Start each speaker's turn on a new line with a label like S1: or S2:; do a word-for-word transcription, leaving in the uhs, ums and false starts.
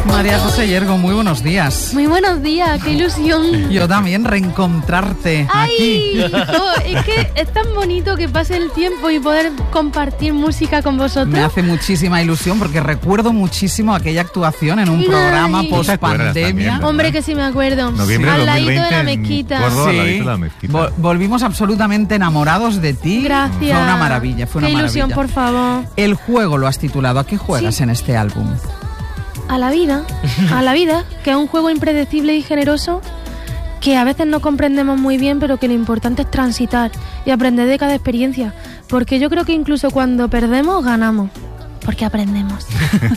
S1: María José Yergo, muy buenos días.
S2: Muy buenos días, qué ilusión.
S1: Yo también, reencontrarte
S2: ¡Ay!
S1: aquí.
S2: Oh, es que es tan bonito que pase el tiempo y poder compartir música con vosotros.
S1: Me hace muchísima ilusión porque recuerdo muchísimo aquella actuación en un
S2: Ay.
S1: programa
S2: ¿Te
S1: post
S3: acuerdas
S1: pandemia.
S3: también, verdad?
S2: Hombre, que sí me acuerdo.
S3: Noviembre de
S2: Al ladito de la
S3: dos mil veinte
S2: mezquita.
S3: en Córdoba, al ladito
S1: Sí,
S3: de la mezquita.
S1: Vol- volvimos absolutamente enamorados de ti.
S2: Gracias.
S1: Fue una maravilla, fue una
S2: Qué ilusión,
S1: maravilla.
S2: por favor.
S1: El juego lo has titulado. ¿A qué juegas
S2: Sí.
S1: en este álbum?
S2: A la vida, a la vida, que es un juego impredecible y generoso que a veces no comprendemos muy bien, pero que lo importante es transitar y aprender de cada experiencia. Porque yo creo que incluso cuando perdemos, ganamos. Porque aprendemos.